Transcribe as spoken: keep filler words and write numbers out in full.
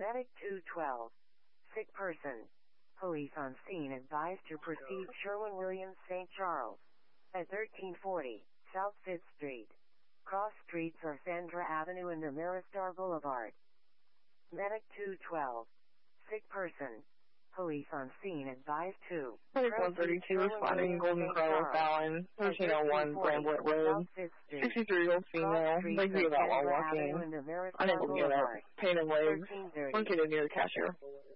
Medic two twelve. Sick person. Police on scene advised to proceed Sherwin-Williams Saint Charles. At thirteen forty, South fifth Street. Cross streets are Sandra Avenue and Ameristar Boulevard. Medic two twelve. Sick person. Police on scene advised to Medic one thirty-two responding Golden Crow Fallon, thirteen oh one Bramblett Road. sixty-three-year-old female, thinking about while walking, unable to get up, pain in legs, located near the cashier.